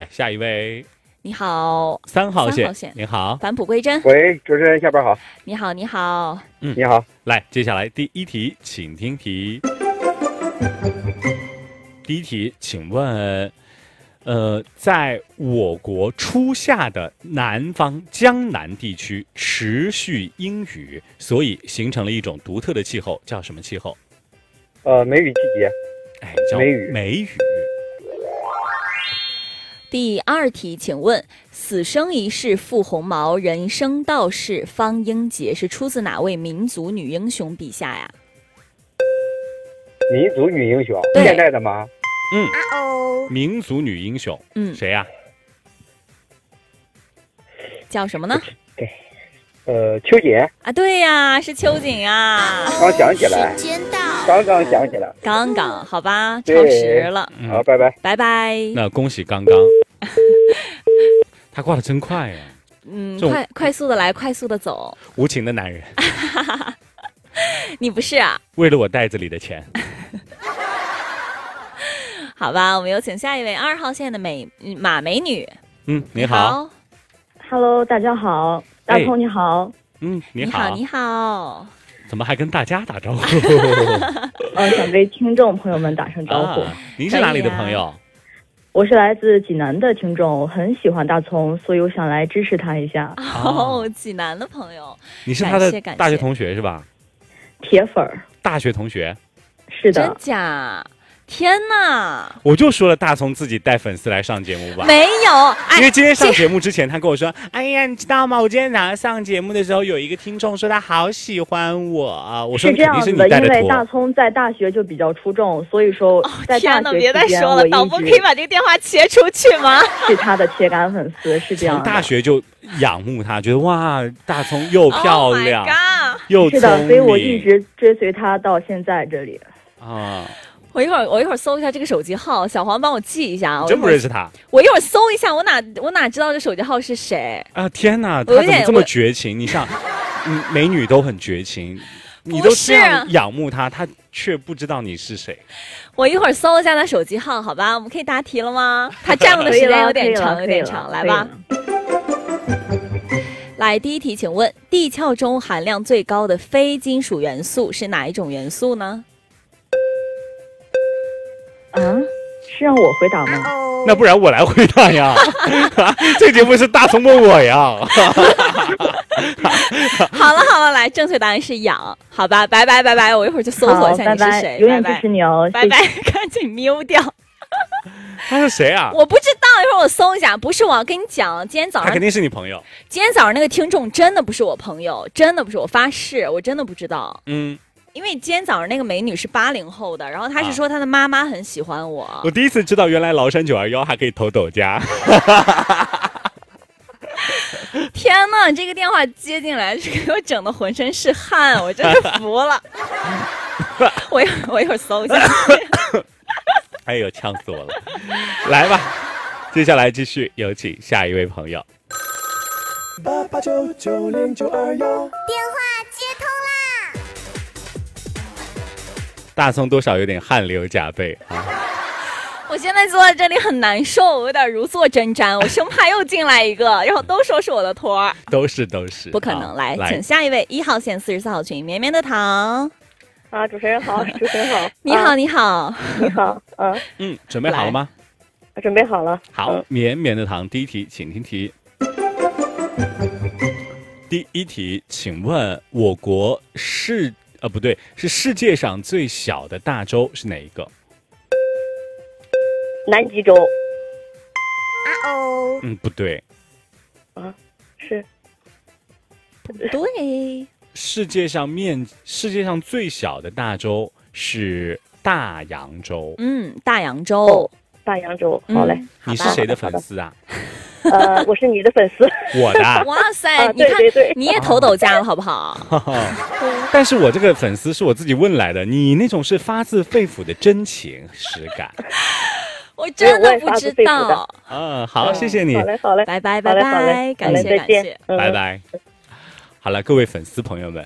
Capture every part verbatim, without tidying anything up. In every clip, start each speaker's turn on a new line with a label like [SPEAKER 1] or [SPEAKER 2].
[SPEAKER 1] 下一位。
[SPEAKER 2] 你好，
[SPEAKER 1] 三号线，
[SPEAKER 2] 三号线
[SPEAKER 1] 你好，
[SPEAKER 2] 返璞归真。
[SPEAKER 3] 喂，主持人下班好。
[SPEAKER 2] 你好，你好，
[SPEAKER 1] 嗯，
[SPEAKER 3] 你好。
[SPEAKER 1] 来，接下来第一题，请听题。第一题，请问，呃，在我国初夏的南方江南地区持续阴雨，所以形成了一种独特的气候，叫什么气候？
[SPEAKER 3] 呃，梅雨季节。
[SPEAKER 1] 哎，叫
[SPEAKER 3] 梅雨。
[SPEAKER 1] 梅雨。
[SPEAKER 2] 第二题，请问死生一世赴红毛，人生道士方英杰是出自哪位民族女英雄笔下呀？
[SPEAKER 3] 民族女英雄，
[SPEAKER 2] 对
[SPEAKER 3] 现代的吗？
[SPEAKER 1] 嗯，民族女英雄，
[SPEAKER 2] 嗯，
[SPEAKER 1] 谁呀？
[SPEAKER 2] 叫什么呢？
[SPEAKER 3] 呃，秋瑾
[SPEAKER 2] 啊，对呀，是秋瑾呀。
[SPEAKER 3] 刚想起来，刚刚想起来，
[SPEAKER 2] 刚刚好吧，超
[SPEAKER 3] 对
[SPEAKER 2] 时了。
[SPEAKER 1] 嗯
[SPEAKER 3] 好，拜拜。
[SPEAKER 2] 拜拜。
[SPEAKER 1] 那恭喜刚刚，他挂的真快呀！
[SPEAKER 2] 嗯，
[SPEAKER 1] 这种
[SPEAKER 2] 快快速的来，快速的走。
[SPEAKER 1] 无情的男人，
[SPEAKER 2] 你不是啊？
[SPEAKER 1] 为了我袋子里的钱。
[SPEAKER 2] 好吧，我们有请下一位二号线的美嗯马美女。
[SPEAKER 1] 嗯，你好。
[SPEAKER 4] Hello， 大家好，大鹏你好。
[SPEAKER 1] 嗯，你
[SPEAKER 2] 你
[SPEAKER 1] 好，
[SPEAKER 2] 你好。
[SPEAKER 1] 怎么还跟大家打招呼？
[SPEAKER 4] 呃，想对听众朋友们打声招呼。
[SPEAKER 1] 啊、您是哪里的朋友？
[SPEAKER 4] 我是来自济南的听众，我很喜欢大葱，所以我想来支持他一下。
[SPEAKER 2] 哦，济南的朋友，
[SPEAKER 1] 你是他的大学同学是吧？
[SPEAKER 4] 铁粉儿。
[SPEAKER 1] 大学同学？
[SPEAKER 4] 是的。
[SPEAKER 2] 真假？天哪！
[SPEAKER 1] 我就说了，大葱自己带粉丝来上节目吧。
[SPEAKER 2] 没有，哎、
[SPEAKER 1] 因为今天上节目之前，他跟我说：“哎呀，你知道吗？我今天早上上节目的时候，有一个听众说他好喜欢我。”我说：“
[SPEAKER 4] 是这样
[SPEAKER 1] 子
[SPEAKER 4] 的，因为大葱在大学就比较出众，所以说在大学期间，
[SPEAKER 2] 哦、别再说了，导播可以把这个电话切出去吗？
[SPEAKER 4] 是他的铁杆粉丝，是这样的。
[SPEAKER 1] 从大学就仰慕他，觉得哇，大葱又漂亮，
[SPEAKER 2] oh、
[SPEAKER 1] 又
[SPEAKER 4] 是的，所以我一直追随他到现在这里。
[SPEAKER 1] 啊。
[SPEAKER 2] 我一会儿我一会儿搜一下这个手机号，小黄帮我记一下。
[SPEAKER 1] 真不认识他。
[SPEAKER 2] 我一会儿搜一下，我哪我哪知道这手机号是谁
[SPEAKER 1] 啊？天哪，他怎么这么绝情？你像，嗯，美女都很绝情，你都这样仰慕他，他却不知道你是谁。
[SPEAKER 2] 我一会儿搜一下他手机号，好吧？我们可以答题了吗？他占用的时间有点长，有点长，来吧。来，第一题，请问地壳中含量最高的非金属元素是哪一种元素呢？
[SPEAKER 4] 啊，是让我回答吗？
[SPEAKER 1] 那不然我来回答呀。这个节目是大葱问我呀。
[SPEAKER 2] 好了好了，来，正确答案是氧，好吧，拜拜拜拜，我一会儿就搜索一下你是谁，
[SPEAKER 4] 永远支持你哦，
[SPEAKER 2] 拜拜，赶紧瞄掉。
[SPEAKER 1] 他是谁啊？
[SPEAKER 2] 我不知道，一会儿我搜一下。不是，我要跟你讲，今天早上
[SPEAKER 1] 他肯定是你朋友。
[SPEAKER 2] 今天早上那个听众真的不是我朋友，真的不是，我发誓，我真的不知道。
[SPEAKER 1] 嗯。
[SPEAKER 2] 因为今天早上那个美女是八零后的，然后她是说她的妈妈很喜欢我。
[SPEAKER 1] 啊、我第一次知道原来崂山九二幺还可以投抖加。
[SPEAKER 2] 天哪，这个电话接进来是给我整的浑身是汗，我真是服了。我一我一会儿搜一下。
[SPEAKER 1] 哎呦，呛死我了！来吧，接下来继续有请下一位朋友。
[SPEAKER 5] 八八九九零九二幺，
[SPEAKER 6] 电话接通啦！
[SPEAKER 1] 大葱多少有点汗流浃背啊！
[SPEAKER 2] 我现在坐在这里很难受，我有点如坐针毡，我生怕又进来一个，然后都说是我的托儿。
[SPEAKER 1] 都是都是，
[SPEAKER 2] 不可能！来，
[SPEAKER 1] 来
[SPEAKER 2] 请下一位一号线四十四号群绵绵的糖。
[SPEAKER 4] 啊，主持人好，主持人好，
[SPEAKER 2] 你好，你好，
[SPEAKER 4] 你好，嗯
[SPEAKER 1] 嗯，准备好了吗？
[SPEAKER 4] 准备好了。
[SPEAKER 1] 好，嗯、绵绵的糖，第一题，请听题。第一题，请问我国世呃不对，是世界上最小的大洲是哪一个？
[SPEAKER 4] 南极洲。
[SPEAKER 6] 啊哦。
[SPEAKER 1] 嗯，不对。
[SPEAKER 4] 啊，是。
[SPEAKER 2] 不对。
[SPEAKER 1] 世界上面世界上最小的大洲是大洋洲。
[SPEAKER 2] 嗯，大洋洲。
[SPEAKER 4] 哦、大洋洲，好嘞、嗯。
[SPEAKER 1] 你是谁的粉丝啊？
[SPEAKER 4] 呃，我是你的粉丝。
[SPEAKER 1] 我的。
[SPEAKER 2] 哇塞，
[SPEAKER 4] 啊、
[SPEAKER 2] 你看，
[SPEAKER 4] 对对对
[SPEAKER 2] 你也投抖加了，好不好？
[SPEAKER 1] 但是我这个粉丝是我自己问来的，你那种是发自肺腑的真情实感。
[SPEAKER 2] 我真的不知道。
[SPEAKER 1] 嗯，好，谢谢你。
[SPEAKER 4] 好嘞，好嘞，
[SPEAKER 2] 拜拜拜拜，感谢感谢，
[SPEAKER 1] 拜拜。好了，各位粉丝朋友们，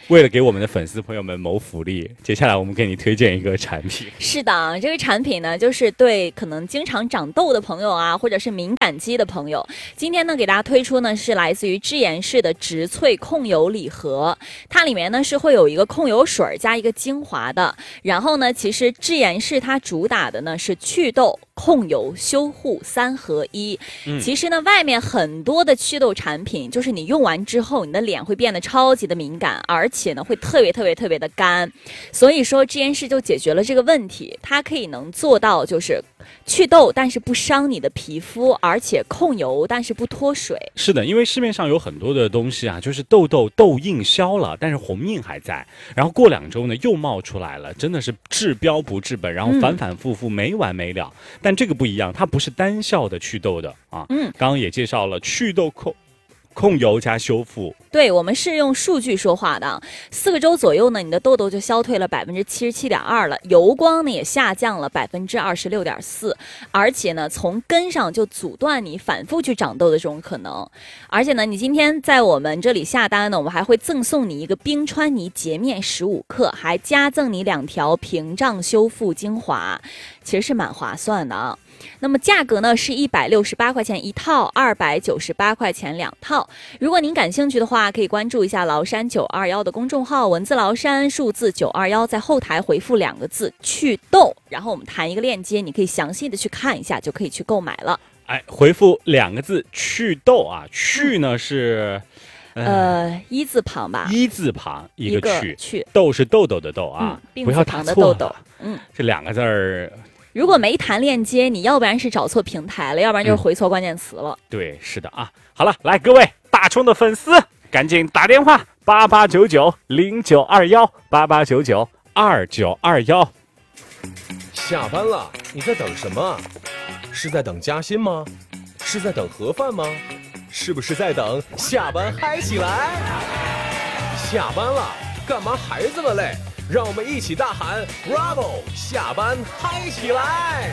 [SPEAKER 1] 为了给我们的粉丝朋友们谋福利，接下来我们给你推荐一个产品。
[SPEAKER 2] 是的，这个产品呢，就是对可能经常长痘的朋友啊，或者是敏感肌的朋友，今天呢给大家推出呢是来自于智妍氏的植萃控油礼盒，它里面呢是会有一个控油水加一个精华的。然后呢，其实智妍氏它主打的呢是祛痘、控油、修护三合一。嗯、其实呢，外面很多的祛痘产品，就是你用完之后，你的脸会变得超级的敏感，而且呢会特别特别特别的干。所以说智妍氏就解决了这个问题，它可以能做到就是祛痘，但是不伤你的皮肤，而且控油，但是不脱水。
[SPEAKER 1] 是的，因为市面上有很多的东西啊，就是痘痘痘印消了，但是红印还在，然后过两周呢又冒出来了，真的是治标不治本，然后反反复复没完没了。嗯、但这个不一样，它不是单效的祛痘的啊。嗯，刚刚也介绍了祛痘控。控油加修复，
[SPEAKER 2] 对，我们是用数据说话的。四个周左右呢，你的痘痘就消退了百分之七十七点二了，油光呢也下降了百分之二十六点四，而且呢，从根上就阻断你反复去长痘的这种可能。而且呢，你今天在我们这里下单呢，我们还会赠送你一个冰川泥洁面十五克，还加赠你两条屏障修复精华，其实是蛮划算的啊。那么价格呢是一百六十八块钱一套，二百九十八块钱两套。如果您感兴趣的话，可以关注一下崂山九二一的公众号，文字崂山，数字九二一，在后台回复两个字祛痘，然后我们弹一个链接，你可以详细的去看一下，就可以去购买了。
[SPEAKER 1] 哎，回复两个字祛痘啊，祛呢是
[SPEAKER 2] 呃一字旁吧，
[SPEAKER 1] 一字旁一个祛，
[SPEAKER 2] 祛
[SPEAKER 1] 痘是痘痘的痘啊，
[SPEAKER 2] 嗯、
[SPEAKER 1] 不要打错了。
[SPEAKER 2] 嗯，
[SPEAKER 1] 这两个字儿。
[SPEAKER 2] 如果没弹链接，你要不然是找错平台了，要不然就是回错关键词了。
[SPEAKER 1] 嗯、对，是的啊。好了，来各位大冲的粉丝，赶紧打电话八八九九零九二幺八八九九二九二幺。
[SPEAKER 5] 下班了，你在等什么？是在等加薪吗？是在等盒饭吗？是不是在等下班嗨起来？下班了，干嘛还这么累？让我们一起大喊 Bravo， 下班嗨起来！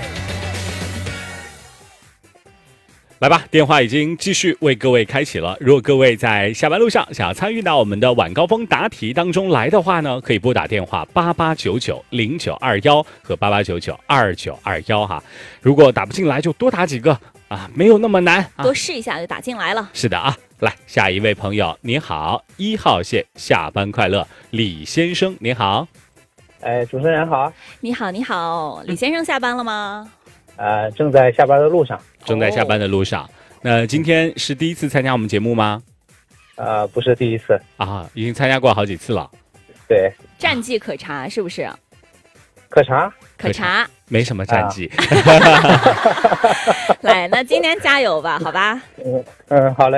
[SPEAKER 1] 来吧，电话已经继续为各位开启了。如果各位在下班路上想要参与到我们的晚高峰答题当中来的话呢，可以拨打电话八八九九零九二幺和八八九九二九二幺哈。如果打不进来就多打几个啊，没有那么难、啊，
[SPEAKER 2] 多试一下就打进来了。
[SPEAKER 1] 是的啊，来下一位朋友，你好，一号线下班快乐，李先生你好。
[SPEAKER 3] 哎，主持人好。
[SPEAKER 2] 你好，你好，李先生下班了吗？
[SPEAKER 3] 呃，正在下班的路上。
[SPEAKER 1] 正在下班的路上。哦、那今天是第一次参加我们节目吗？
[SPEAKER 3] 呃，不是第一次
[SPEAKER 1] 啊，已经参加过好几次了。
[SPEAKER 3] 对，
[SPEAKER 2] 战绩可查是不是？
[SPEAKER 3] 可查，
[SPEAKER 2] 可查，
[SPEAKER 1] 没什么战绩。
[SPEAKER 2] 啊、来，那今天加油吧，好吧？
[SPEAKER 3] 嗯嗯，好嘞。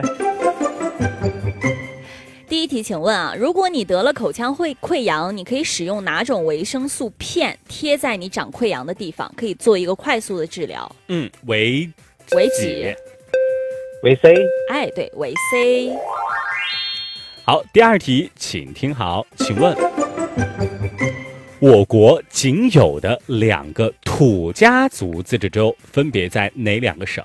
[SPEAKER 2] 第一题，请问啊，如果你得了口腔会溃疡，你可以使用哪种维生素片贴在你长溃疡的地方，可以做一个快速的治疗？
[SPEAKER 1] 嗯，维
[SPEAKER 2] 维己，
[SPEAKER 3] 维 C。
[SPEAKER 2] 哎，对，维 C。
[SPEAKER 1] 好，第二题，请听好，请问，我国仅有的两个土家族自治州分别在哪两个省？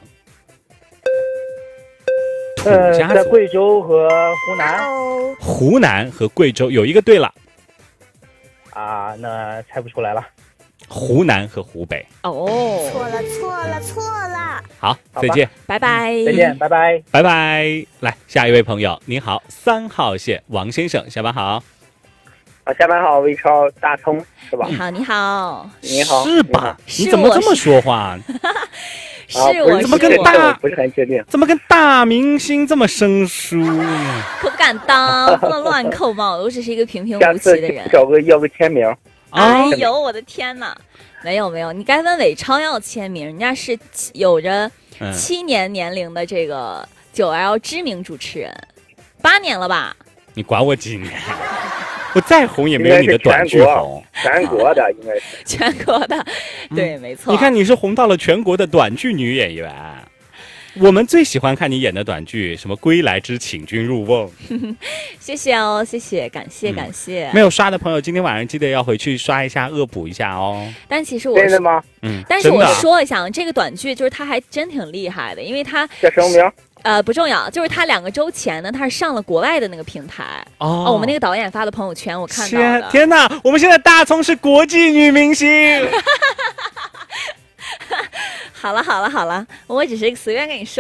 [SPEAKER 1] 土家族、
[SPEAKER 3] 呃、在贵州和湖南。
[SPEAKER 1] 湖南和贵州有一个对了。
[SPEAKER 3] 啊，那猜不出来了。
[SPEAKER 1] 湖南和湖北。
[SPEAKER 2] 哦，
[SPEAKER 6] 错了，错了，错了。
[SPEAKER 1] 好，再见，
[SPEAKER 2] 拜拜。
[SPEAKER 3] 再见，拜拜，
[SPEAKER 1] 拜拜。来，下一位朋友，您好，三号线王先生，下班好。
[SPEAKER 3] 啊，下班好，微超大葱是吧？
[SPEAKER 2] 你好，你好，
[SPEAKER 3] 你好，
[SPEAKER 1] 是吧？你怎么这么说话？
[SPEAKER 2] 是我
[SPEAKER 1] 怎么跟大
[SPEAKER 3] 不是很确定？
[SPEAKER 1] 怎么跟大明星这么生疏呢？
[SPEAKER 2] 可不敢当，不能乱扣帽。我只是一个平平无奇的人。
[SPEAKER 3] 找个要个签名。
[SPEAKER 2] 哎呦，我的天哪！没有没有，你该问伟超要签名，人家是有着七年年龄的这个九 L 知名主持人，八年了吧？
[SPEAKER 1] 你管我几年？我再红也没有你的短剧红。
[SPEAKER 3] 全国的应该是
[SPEAKER 2] 全国的，对，没错。
[SPEAKER 1] 你看你是红到了全国的短剧女演员。 我们最喜欢看你演的短剧，什么《归来之请君入瓮》。
[SPEAKER 2] 谢谢哦，谢谢，感谢、
[SPEAKER 1] 嗯、
[SPEAKER 2] 感谢。
[SPEAKER 1] 没有刷的朋友，今天晚上记得要回去刷一下，恶补一下哦。
[SPEAKER 2] 但其实我
[SPEAKER 3] 真的吗？
[SPEAKER 1] 嗯，
[SPEAKER 2] 但是我说一下，这个短剧就是它还真挺厉害的，因为它
[SPEAKER 3] 叫什么名？
[SPEAKER 2] 呃，不重要，就是他两个周前呢，他是上了国外的那个平台
[SPEAKER 1] 哦，
[SPEAKER 2] 哦我们那个导演发的朋友圈我看到
[SPEAKER 1] 天
[SPEAKER 2] 了。
[SPEAKER 1] 天哪，我们现在大葱是国际女明星。
[SPEAKER 2] 好了好了好了，我只是随便跟你说。